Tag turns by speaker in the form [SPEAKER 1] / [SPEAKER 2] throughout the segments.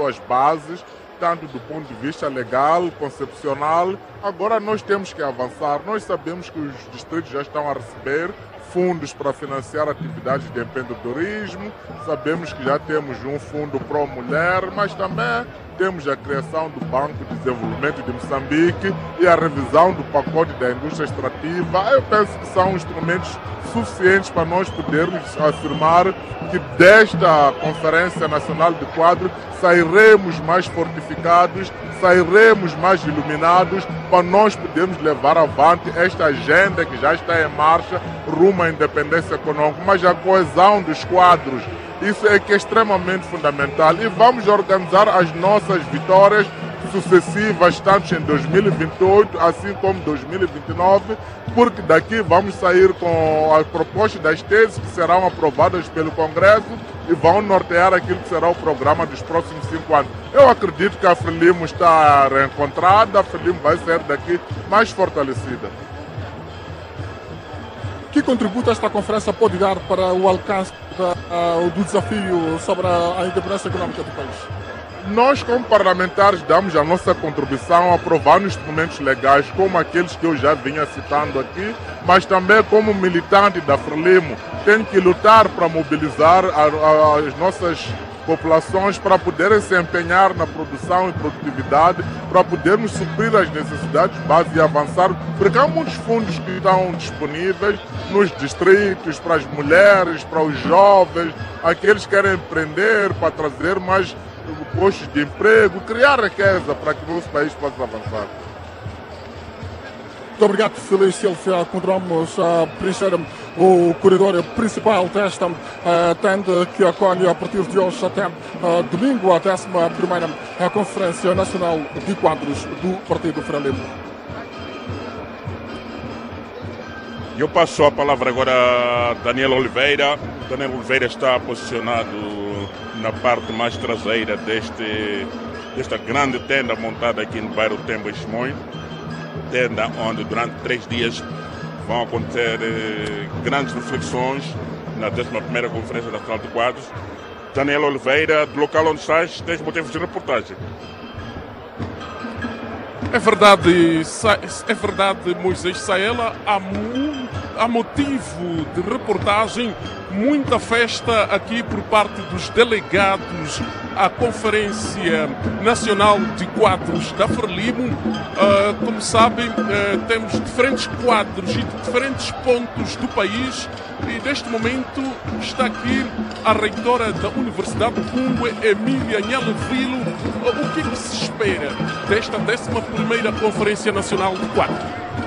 [SPEAKER 1] suas bases, tanto do ponto de vista legal, concepcional. Agora nós temos que avançar. Nós sabemos que os distritos já estão a receber fundos para financiar atividades de empreendedorismo, sabemos que já temos um fundo pró-mulher, mas também temos a criação do Banco de Desenvolvimento de Moçambique e a revisão do pacote da indústria extrativa. Eu penso que são instrumentos suficientes para nós podermos afirmar que desta Conferência Nacional de Quadros sairemos mais fortificados, sairemos mais iluminados para nós podermos levar avante esta agenda que já está em marcha rumo à independência econômica, mas a coesão dos quadros, isso é que é extremamente fundamental e vamos organizar as nossas vitórias sucessivas, tanto em 2028, assim como 2029, porque daqui vamos sair com as propostas das teses que serão aprovadas pelo Congresso e vão nortear aquilo que será o programa dos próximos 5 anos. Eu acredito que a Frelimo está reencontrada, a Frelimo vai sair daqui mais fortalecida.
[SPEAKER 2] Que contributo esta conferência pode dar para o alcance do desafio sobre a independência econômica do país?
[SPEAKER 1] Nós, como parlamentares, damos a nossa contribuição aprovando instrumentos legais, como aqueles que eu já vinha citando aqui, mas também como militante da Frelimo, tem que lutar para mobilizar as nossas populações para poderem se empenhar na produção e produtividade, para podermos suprir as necessidades básicas e avançar, porque há muitos fundos que estão disponíveis nos distritos, para as mulheres, para os jovens, aqueles que querem empreender, para trazer mais postos de emprego, criar riqueza para que o nosso país possa avançar.
[SPEAKER 2] Muito obrigado, Feliz Silva. Continuamos a preencher o corredor principal desta tenda que acolhe a partir de hoje até domingo a 11ª Conferência Nacional de Quadros do Partido Frelimo.
[SPEAKER 3] Eu passo a palavra agora a Daniel Oliveira. Daniel Oliveira está posicionado na parte mais traseira desta grande tenda montada aqui no bairro Tembo e Chimoio. Tenda onde durante 3 dias vão acontecer grandes reflexões na 11ª Conferência Nacional de Quadros. Daniel Oliveira, do local onde estás, tens motivos de reportagem.
[SPEAKER 4] É verdade, Moisés Saela, há motivo de reportagem, muita festa aqui por parte dos delegados à Conferência Nacional de Quadros da Frelimo. Como sabem, temos diferentes quadros e de diferentes pontos do país e neste momento está aqui a reitora da Universidade de Cumbé, Emília Nhalevilo. O que se espera desta 11ª Conferência Nacional de Quadros?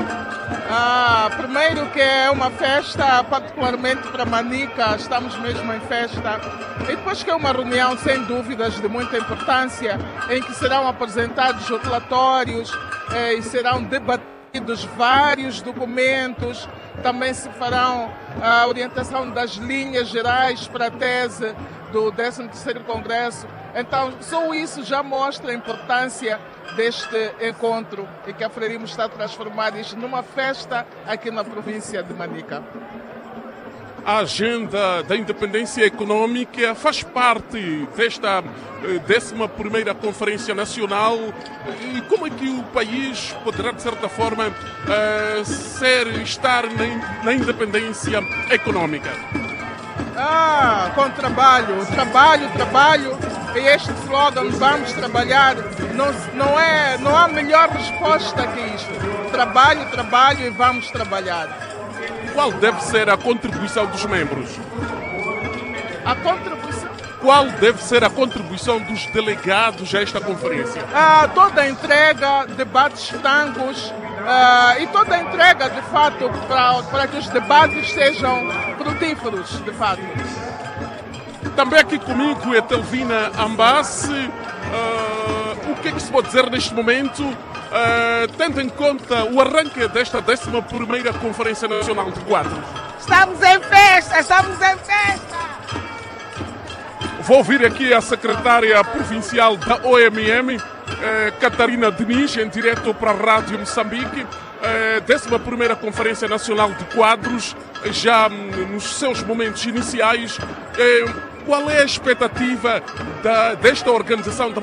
[SPEAKER 5] Primeiro que é uma festa, particularmente para Manica, estamos mesmo em festa. E depois que é uma reunião, sem dúvidas, de muita importância, em que serão apresentados relatórios e serão debatidos vários documentos. Também se farão a orientação das linhas gerais para a tese do 13º Congresso. Então, só isso já mostra a importância deste encontro e que a Frelimo está a transformar isto numa festa aqui na província de Manica.
[SPEAKER 4] A agenda da independência econômica faz parte desta 11ª Conferência Nacional. E como é que o país poderá, de certa forma, estar na independência econômica?
[SPEAKER 5] Com trabalho. E este slogan, vamos trabalhar, não há melhor resposta que isto. Trabalho e vamos trabalhar.
[SPEAKER 4] Qual deve ser a contribuição dos membros?
[SPEAKER 5] A contribuição?
[SPEAKER 4] Qual deve ser a contribuição dos delegados a esta conferência?
[SPEAKER 5] Toda a entrega, debates francos e toda a entrega, de fato, para que os debates sejam frutíferos, de fato.
[SPEAKER 4] Também aqui comigo é Telvina Ambassi. O que é que se pode dizer neste momento, tendo em conta o arranque desta 11ª Conferência Nacional de Quadros?
[SPEAKER 5] Estamos em festa!
[SPEAKER 4] Vou ouvir aqui a secretária provincial da OMM, Catarina Diniz, em direto para a Rádio Moçambique. 11ª Conferência Nacional de Quadros, já nos seus momentos iniciais. Qual é a expectativa desta organização da